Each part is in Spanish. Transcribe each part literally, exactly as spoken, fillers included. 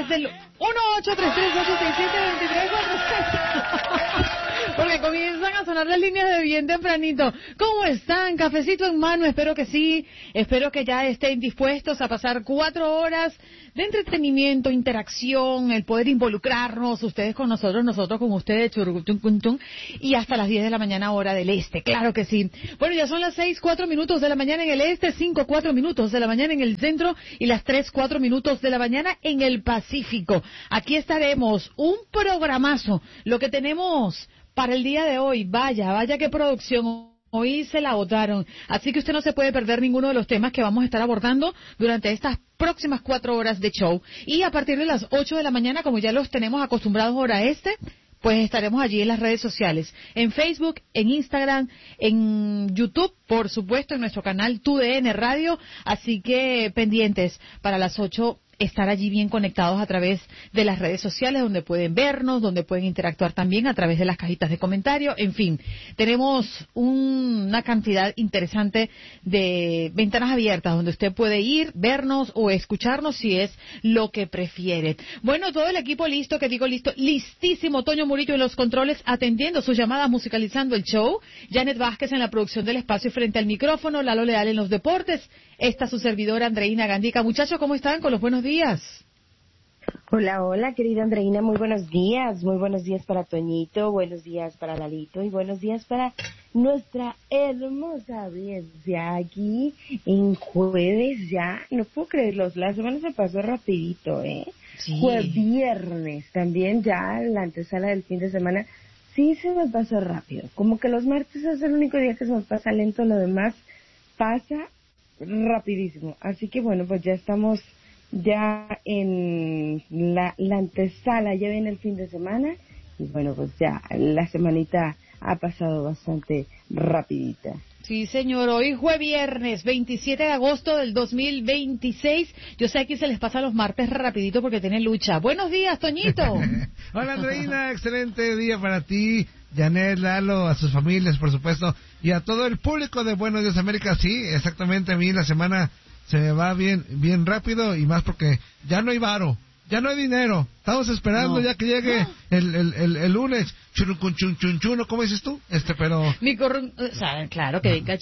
través del uno ocho tres tres ocho seis siete dos tres cuatro seis. Porque comienzan a sonar las líneas de bien tempranito. ¿Cómo están? Cafecito en mano, espero que sí. Espero que ya estén dispuestos a pasar cuatro horas de entretenimiento, interacción, el poder involucrarnos, ustedes con nosotros, nosotros con ustedes, churrucuchun, y hasta las diez de la mañana hora del este, claro que sí. Bueno, ya son las seis, cuatro minutos de la mañana en el este, cinco, cuatro minutos de la mañana en el centro y las tres, cuatro minutos de la mañana en el Pacífico. Aquí estaremos, un programazo, lo que tenemos para el día de hoy. Vaya, vaya qué producción. Hoy se la votaron, así que usted no se puede perder ninguno de los temas que vamos a estar abordando durante estas próximas cuatro horas de show. Y a partir de las ocho de la mañana, como ya los tenemos acostumbrados hora este, pues estaremos allí en las redes sociales, en Facebook, en Instagram, en YouTube, por supuesto, en nuestro canal T U D N Radio, así que pendientes para las ocho estar allí bien conectados a través de las redes sociales, donde pueden vernos, donde pueden interactuar también a través de las cajitas de comentarios. En fin, tenemos un, una cantidad interesante de ventanas abiertas donde usted puede ir, vernos o escucharnos si es lo que prefiere. Bueno, todo el equipo listo, que digo listo, listísimo. Toño Murillo en los controles atendiendo sus llamadas, musicalizando el show. Janet Vázquez en la producción del espacio frente al micrófono. Lalo Leal en los deportes. Esta su servidora Andreina Gandica. Muchachos, ¿cómo están? Con los buenos días. Hola, hola, querida Andreina, muy buenos días, muy buenos días para Toñito, buenos días para Lalito y buenos días para nuestra hermosa audiencia aquí en jueves ya, no puedo creerlo, la semana se pasó rapidito, ¿eh? Sí. Fue viernes, también ya la antesala del fin de semana, sí se nos pasó rápido, como que los martes es el único día que se nos pasa lento, lo demás pasa rapidísimo, así que bueno, pues ya estamos ya en la, la antesala, ya viene el fin de semana y bueno, pues ya la semanita ha pasado bastante rapidita. Sí, señor, hoy fue viernes veintisiete de agosto del dos mil veintiséis. Yo sé que se les pasa los martes rapidito porque tienen lucha. Buenos días, Toñito. Hola, Andreina, excelente día para ti, Janet, Lalo, a sus familias, por supuesto, y a todo el público de Buenos Días América. Sí, exactamente, a mí la semana se me va bien bien rápido y más porque ya no hay varo, ya no hay dinero. Estamos esperando no. ya que llegue el, el, el, el lunes. Churrucuchunchunchuno, ¿cómo dices tú? Este, pero... Mi corru... o sea, claro, que venga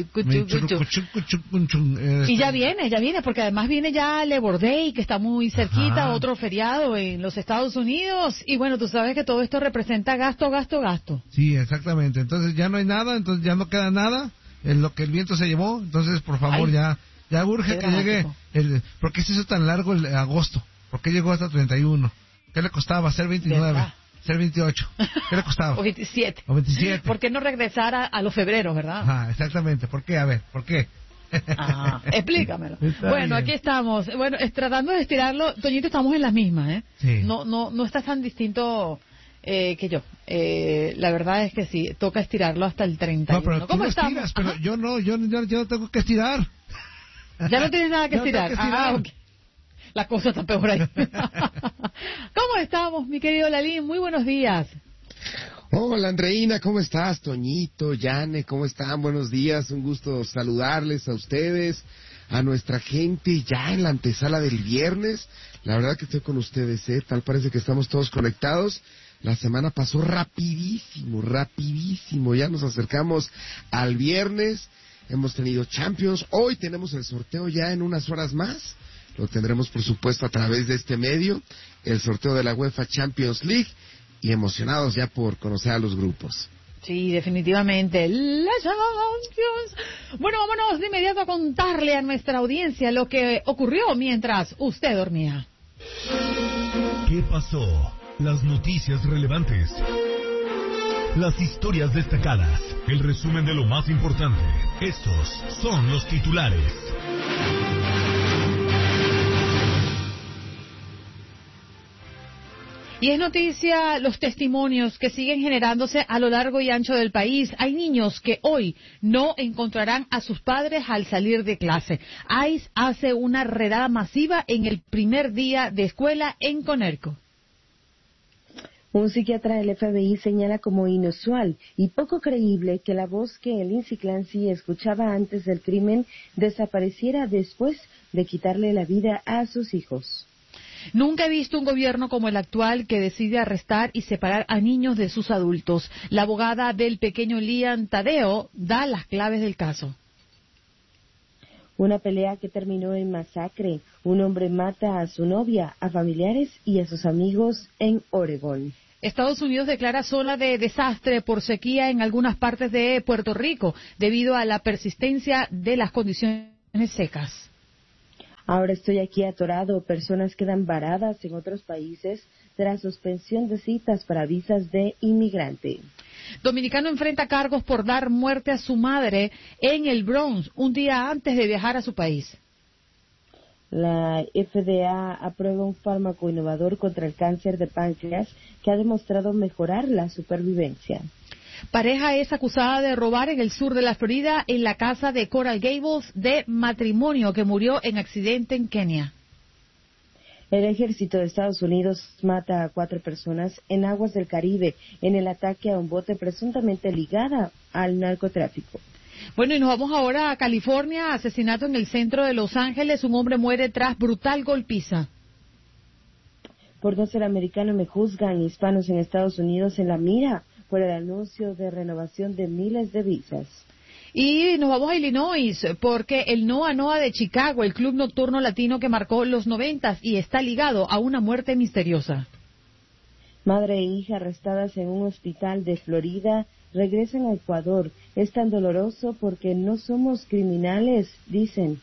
churrucuchunchunchun. Y ya viene, ya viene, porque además viene ya Labor Day, que está muy cerquita, Ajá. otro feriado en los Estados Unidos. Y bueno, tú sabes que todo esto representa gasto, gasto, gasto. Sí, exactamente. Entonces ya no hay nada, entonces ya no queda nada en lo que el viento se llevó. Entonces, por favor, Ay. ya... Ya urge que llegue, el, ¿por qué se hizo tan largo el agosto? ¿Por qué llegó hasta treinta y uno? ¿Qué le costaba ser veintinueve? ¿Verdad? Ser veintiocho. ¿Qué le costaba? O veintisiete. O veintisiete. ¿Por qué no regresar a, a los febreros, verdad? Ah, exactamente. ¿Por qué? A ver, ¿por qué? Ah, explícamelo. Está bueno, bien. Aquí estamos. Bueno, es, tratando de estirarlo. Toñito, estamos en las mismas, ¿eh? Sí. No, no, no estás tan distinto eh, que yo. Eh, la verdad es que sí, toca estirarlo hasta el treinta y uno. No, pero tú ¿Cómo lo estamos? estiras, pero yo no, yo, yo, yo no tengo que estirar. Ya no tienes nada que estirar. No que estirar. Ah, okay. La cosa está peor ahí. ¿Cómo estamos, mi querido Lalín? Muy buenos días. Hola, Andreina, ¿cómo estás? Toñito, Yane, ¿cómo están? Buenos días, un gusto saludarles a ustedes, a nuestra gente ya en la antesala del viernes. La verdad que estoy con ustedes, ¿eh? Tal parece que estamos todos conectados. La semana pasó rapidísimo, rapidísimo. Ya nos acercamos al viernes. Hemos tenido Champions. Hoy tenemos el sorteo ya en unas horas más. Lo tendremos, por supuesto, a través de este medio. El sorteo de la UEFA Champions League. Y emocionados ya por conocer a los grupos. Sí, definitivamente. La Champions. Bueno, vámonos de inmediato a contarle a nuestra audiencia lo que ocurrió mientras usted dormía. ¿Qué pasó? Las noticias relevantes. Las historias destacadas, el resumen de lo más importante. Estos son los titulares. Y es noticia los testimonios que siguen generándose a lo largo y ancho del país. Hay niños que hoy no encontrarán a sus padres al salir de clase. ICE hace una redada masiva en el primer día de escuela en Connecticut. Un psiquiatra del F B I señala como inusual y poco creíble que la voz que Lindsay Clancy escuchaba antes del crimen desapareciera después de quitarle la vida a sus hijos. Nunca he visto un gobierno como el actual que decide arrestar y separar a niños de sus adultos. La abogada del pequeño Liam Tadeo da las claves del caso. Una pelea que terminó en masacre. Un hombre mata a su novia, a familiares y a sus amigos en Oregón. Estados Unidos declara zona de desastre por sequía en algunas partes de Puerto Rico debido a la persistencia de las condiciones secas. Ahora estoy aquí atorado. Personas quedan varadas en otros países tras suspensión de citas para visas de inmigrante. Dominicano enfrenta cargos por dar muerte a su madre en el Bronx un día antes de viajar a su país. La F D A aprueba un fármaco innovador contra el cáncer de páncreas que ha demostrado mejorar la supervivencia. Pareja es acusada de robar en el sur de la Florida en la casa de Coral Gables de matrimonio que murió en accidente en Kenia. El ejército de Estados Unidos mata a cuatro personas en aguas del Caribe en el ataque a un bote presuntamente ligada al narcotráfico. Bueno, y nos vamos ahora a California. Asesinato en el centro de Los Ángeles. Un hombre muere tras brutal golpiza. Por no ser americano me juzgan. Hispanos en Estados Unidos en la mira por el anuncio de renovación de miles de visas. Y nos vamos a Illinois, porque el Noa Noa de Chicago, el club nocturno latino que marcó los noventas y está ligado a una muerte misteriosa. Madre e hija arrestadas en un hospital de Florida regresan a Ecuador. Es tan doloroso porque no somos criminales, dicen.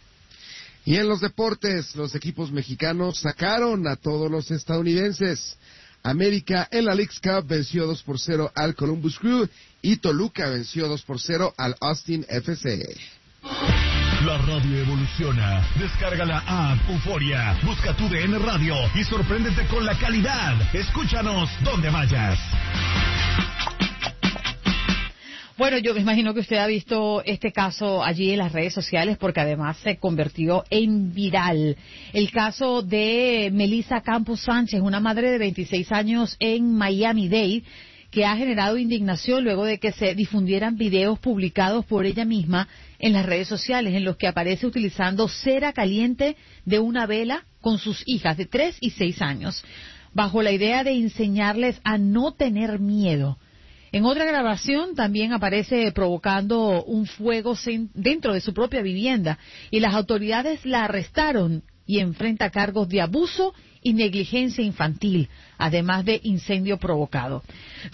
Y en los deportes, los equipos mexicanos sacaron a todos los estadounidenses. América en la Leagues Cup venció dos por cero al Columbus Crew y Toluca venció dos por cero al Austin F C. La radio evoluciona. Descarga la app Euforia. Busca tu D N Radio y sorpréndete con la calidad. Escúchanos donde vayas. Bueno, yo me imagino que usted ha visto este caso allí en las redes sociales porque además se convirtió en viral. El caso de Melissa Campos Sánchez, una madre de veintiséis años en Miami-Dade, que ha generado indignación luego de que se difundieran videos publicados por ella misma en las redes sociales en los que aparece utilizando cera caliente de una vela con sus hijas de tres y seis años, bajo la idea de enseñarles a no tener miedo. En otra grabación también aparece provocando un fuego dentro de su propia vivienda y las autoridades la arrestaron y enfrenta cargos de abuso y negligencia infantil, además de incendio provocado.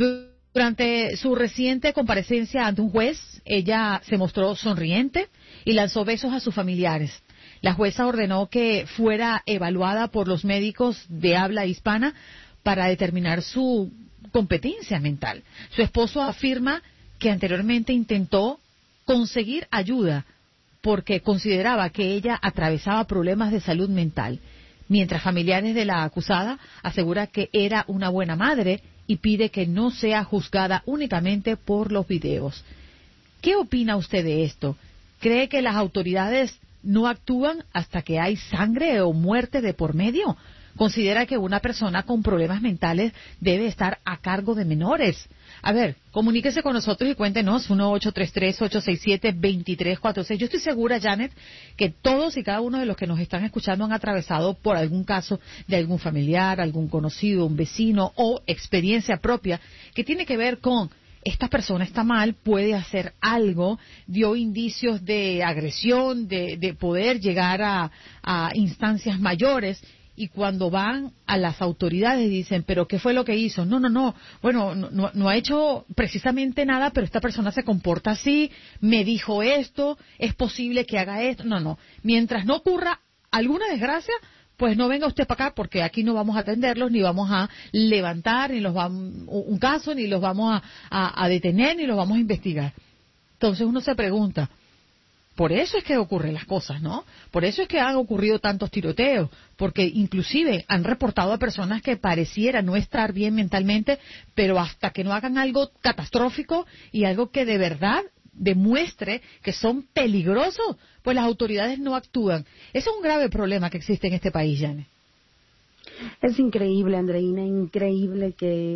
Durante su reciente comparecencia ante un juez, ella se mostró sonriente y lanzó besos a sus familiares. La jueza ordenó que fuera evaluada por los médicos de habla hispana para determinar su competencia mental. Su esposo afirma que anteriormente intentó conseguir ayuda porque consideraba que ella atravesaba problemas de salud mental, mientras familiares de la acusada aseguran que era una buena madre y pide que no sea juzgada únicamente por los videos. ¿Qué opina usted de esto? ¿Cree que las autoridades no actúan hasta que hay sangre o muerte de por medio? ¿Considera que una persona con problemas mentales debe estar a cargo de menores? A ver, comuníquese con nosotros y cuéntenos, uno ocho tres tres, ocho seis siete, dos tres cuatro seis. Yo estoy segura, Janet, que todos y cada uno de los que nos están escuchando han atravesado por algún caso de algún familiar, algún conocido, un vecino o experiencia propia que tiene que ver con esta persona está mal, puede hacer algo, dio indicios de agresión, de, de poder llegar a, a instancias mayores. Y cuando van a las autoridades dicen, ¿pero qué fue lo que hizo? No, no, no, bueno, no, no ha hecho precisamente nada, pero esta persona se comporta así, me dijo esto, es posible que haga esto. No, no, mientras no ocurra alguna desgracia, pues no venga usted para acá porque aquí no vamos a atenderlos, ni vamos a levantar ni los vamos, un caso, ni los vamos a, a, a detener, ni los vamos a investigar. Entonces uno se pregunta, por eso es que ocurren las cosas, ¿no? Por eso es que han ocurrido tantos tiroteos, porque inclusive han reportado a personas que parecieran no estar bien mentalmente, pero hasta que no hagan algo catastrófico y algo que de verdad demuestre que son peligrosos, pues las autoridades no actúan. Ese es un grave problema que existe en este país, Yane. Es increíble, Andreina, increíble que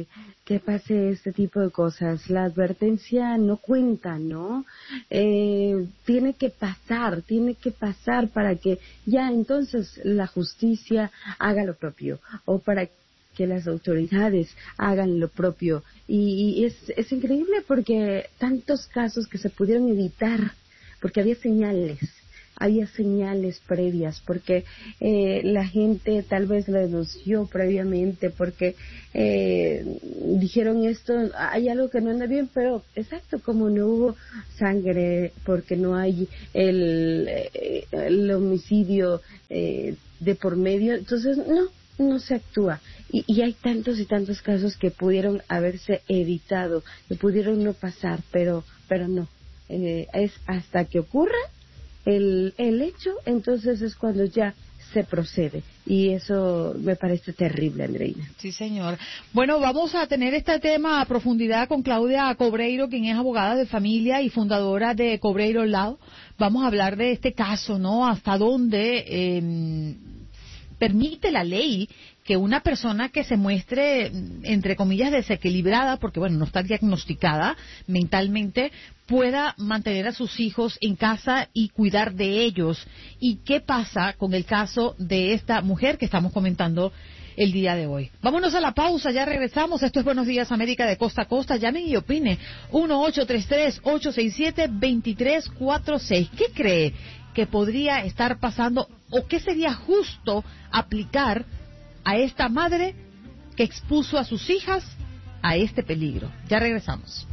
que pase este tipo de cosas. La advertencia no cuenta, ¿no? Eh, tiene que pasar, tiene que pasar para que ya entonces la justicia haga lo propio, o para que las autoridades hagan lo propio. Y, y es, es increíble porque tantos casos que se pudieron evitar, porque había señales. Había señales previas, porque eh, la gente tal vez lo denunció previamente, porque eh, dijeron esto, hay algo que no anda bien, pero exacto, como no hubo sangre, porque no hay el, el homicidio eh, de por medio, entonces no, no se actúa. Y, y hay tantos y tantos casos que pudieron haberse evitado, que pudieron no pasar, pero, pero no. Eh, es hasta que ocurra El, el hecho, entonces es cuando ya se procede. Y eso me parece terrible, Andreina. Sí, señor. Bueno, vamos a tener este tema a profundidad con Claudia Cobreiro, quien es abogada de familia y fundadora de Cobreiro Law. Vamos a hablar de este caso, ¿no? Hasta dónde eh, permite la ley que una persona que se muestre, entre comillas, desequilibrada, porque bueno, no está diagnosticada mentalmente, pueda mantener a sus hijos en casa y cuidar de ellos. ¿Y qué pasa con el caso de esta mujer que estamos comentando el día de hoy? Vámonos a la pausa, ya regresamos. Esto es Buenos Días América de costa a costa. Llamen y opine. uno ocho tres tres, ocho seis siete, dos tres cuatro seis. ¿Qué cree que podría estar pasando o qué sería justo aplicar a esta madre que expuso a sus hijas a este peligro? Ya regresamos.